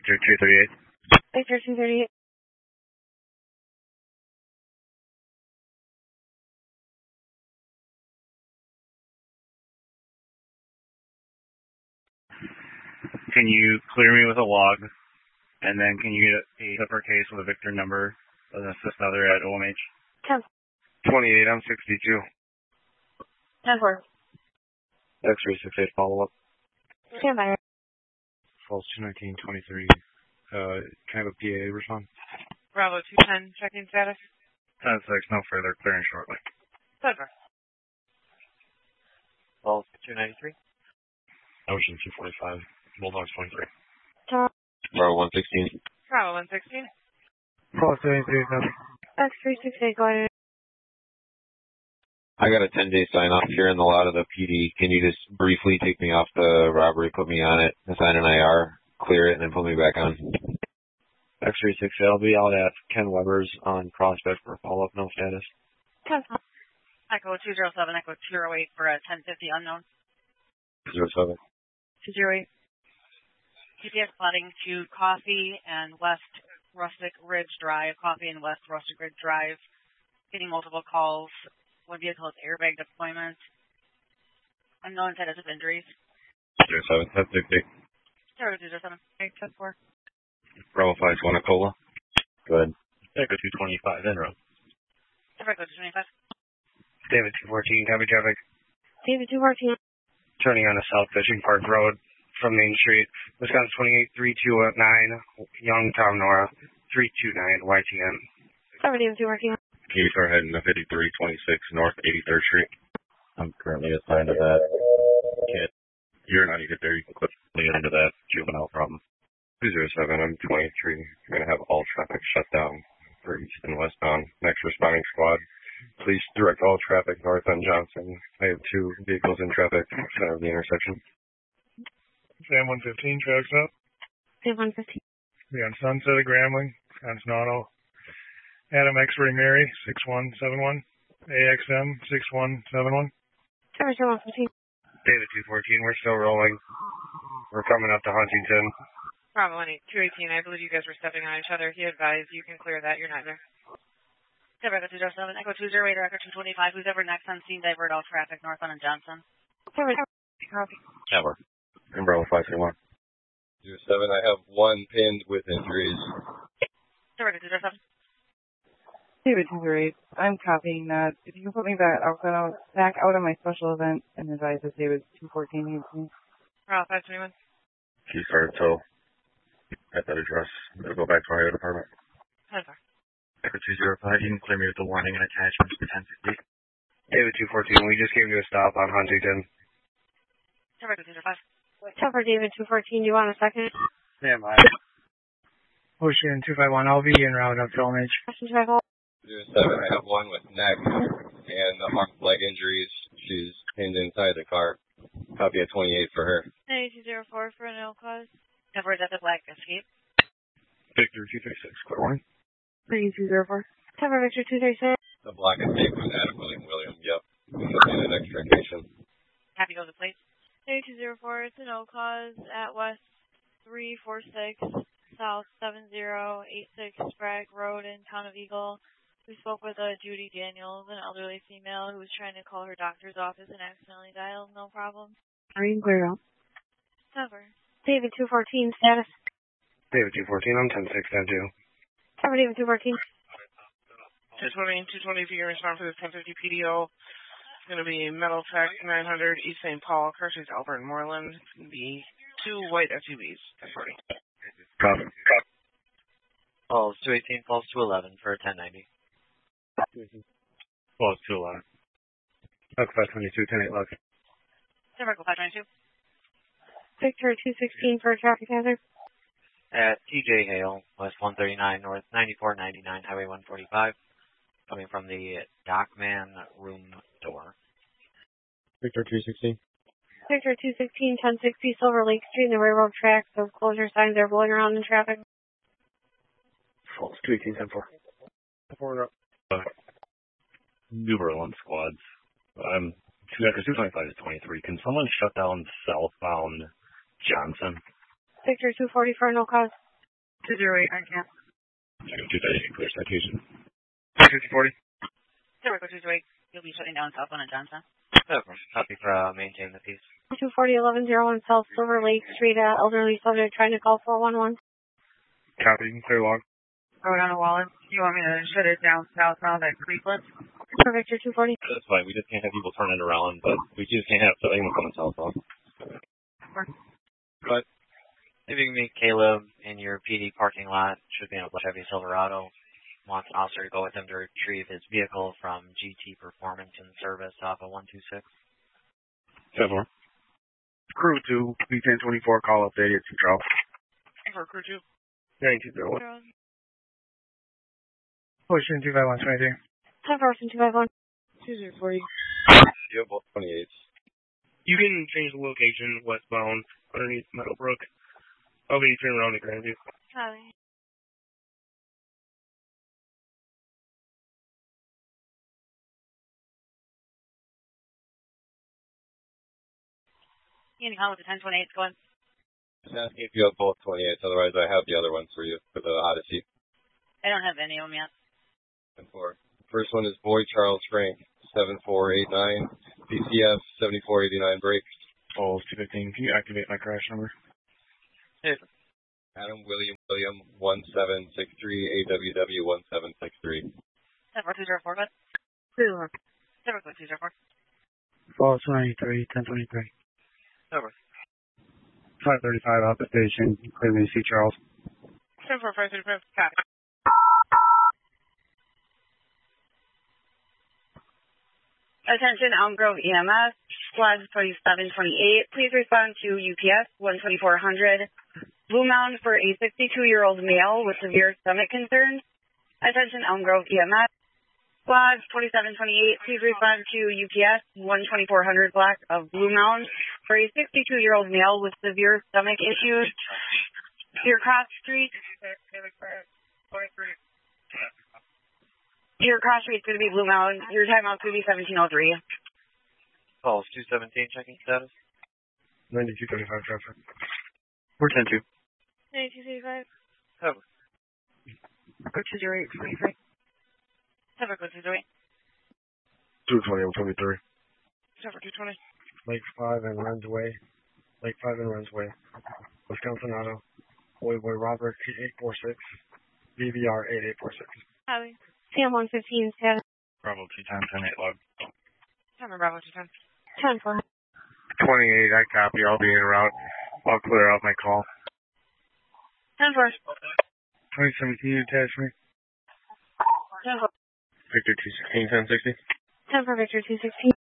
Victor 238. Victor 238. Can you clear me with a log, and then can you get a separate case with a Victor number of an assist other at OMH? 10. 28, I'm 62. 10-4. X-ray 68 follow-up. Stand by. False 219, 23. Can I have a PA respond? Bravo 210, checking status. 10-6, no further, clearing shortly. Clever. False 293. Ocean 245, Bulldogs 23. Bravo 116. Bravo 116. False 283, X368, go ahead. I got a 10-day sign-off here in the lot of the PD. Can you just briefly take me off the robbery, put me on it, assign an IR, clear it, and then put me back on? X-ray 6, I'll be out at Ken Weber's on Prospect for follow-up, no status. 10. Echo 207, Echo 208 for a 1050 unknown. 07. 208. GPS plotting to Coffee and West Rustic Ridge Drive. Coffee and West Rustic Ridge Drive. Getting multiple calls. One vehicle is airbag deployment. Unknown status of injuries. 07, that's 60. 0207, 874. Bravo 51, Acola. Good. Echo 225, Enro. Echo 225. David 214, copy traffic. David 214. Turning on the South Fishing Park Road from Main Street. Wisconsin 28, 329, Youngtown, Nora, 329, YTM. Cover David 214. Can you start heading to 5326 North 83rd Street? I'm currently assigned to that. Kid. You're not get there. You can clip into that juvenile problem. 207, I'm 23. We're going to have all traffic shut down for east and westbound. Next responding squad. Please direct all traffic north on Johnson. I have 2 vehicles in traffic, center of the intersection. Sam 115, tracks up. Sam 115. Be on Sunset at Grambling, Wisconsin Auto. Adam X-Ray Mary, 6171. AXM, 6171. Cover Sam 115. David 214, we're still rolling. We're coming up to Huntington. Bravo 218, I believe you guys were stepping on each other. He advised you can clear that. You're not there. Echo 207, Echo 208, Echo 225. Who's ever next on scene? Divert all traffic north on Johnson. Cover. Cover. And Bravo 531. 07, I have 1 pinned with injuries. Echo 207. David 208, I'm copying that. If you can put me back out on my special event and advise that David 214 needs me. Bravo 521. He started tow at that address. It'll go back to our department. Clever. Echo 205, you can clear me with the warning and attachments for 1050. David 214, we just came to a stop on Huntington. Echo 205. Cover David 214. Do you want a second? Stand by. Ocean 251, I'll be en route up to OMH. Question 254. 07, I have 1 with neck and leg injuries. She's pinned inside the car. Copy at 28 for her. 9204 for no cause. Covered at the Black Escape. Victor 236, clear warning. 9204. Cover Victor 236. The Black Escape was Adam William. Yep. And an extrication. Happy to go to plate. 9204, it's a no cause at West 346 South 7086 Sprague Road in Town of Eagle. We spoke with Judy Daniels, an elderly female who was trying to call her doctor's office and accidentally dialed. No problem. Green clear out. Cover. David 214, status. David 214, I'm 106, that too. Cover David 214. 220, if you can respond for this 1050 PDO. It's going to be Metal Tech 900 East St. Paul, Carson, Albert, and Moreland. It's going to be 2 white SUVs. 1040. Copy. Falls 218, falls 211 for a 1090. Falls 211. Echo 522, 108 left. Echo 522. Victor 216 for a traffic hazard. At TJ Hale, West 139 North 9499 Highway 145, coming from the Dockman room door. Victor 216. Victor 216, 1060 Silver Lake Street in the railroad tracks. Those closure signs are blowing around in traffic. Falls 218, 10-4. New Berlin squads. 225 to 23. Can someone shut down southbound Johnson? Victor 240 for no cause. 208, I can't. 238, clear citation. 240. Silver 228, you'll be shutting down South 1 at Johnstown. Copy for maintain the peace. 240-1101 South Silver Lake Street, elderly subject trying to call 411. Copy, clear log. Road on a Wallace. You want me to shut it down southbound at Creeklet? For Victor 240. That's fine. We just can't have people turn it around, but we just can't have anyone on the cell phone. But if you can meet Caleb in your PD parking lot, should be in a Chevy Silverado. Wants an officer to go with him to retrieve his vehicle from GT Performance and Service off of 126. 7-4. Crew 2, B1024, call updated to Central. For Crew 2. 9201. Pushing 25123. 10-4, 251. 240. You have both 28s. You can change the location westbound underneath Meadowbrook. I'll be turning around to Grandview. Copy. You can call with the 1028 going. Just asking if you have both 28s, otherwise I have the other ones for you for the Odyssey. I don't have any of them yet. 10-4. First one is Boyd Charles Frank, 7489, PCF 7489 break. Falls 215. Can you activate my crash number? Adam William 1763, AWW 1763. 74204, bud. 74204. Falls 93, 1023. Over. 535 out the station. Clear me to see Charles. 74535. Copy. Attention, Elm Grove EMS, Squad 2728. Please respond to UPS 12400. Blue Mound for a 62-year-old male with severe stomach concerns. Attention, Elm Grove EMS, Squad 2728. Please respond to UPS 12400 block of Blue Mound for a 62-year-old male with severe stomach issues. Your cross street. Your cross street's going to be Blue Mound. Your timeout's going to be 1703. Falls 217, checking status. 9235 traffic. We're 10-2. 9235. Over. Go to 08, 74208. 220 on 23. 74220. Lake 5 and Runsway. Lake 5 and Runsway. Wisconsin Auto. Boy Robert 8846. BVR 8846. Copy. Sam 115 status. Bravo 2 times 10-8 log. 7 Bravo 210. 10-4. 28, I copy. I'll be en route. I'll clear out my call. 10-4. 2017 attachment. 10-4. Victor 216, 1060. 10 for Victor 216.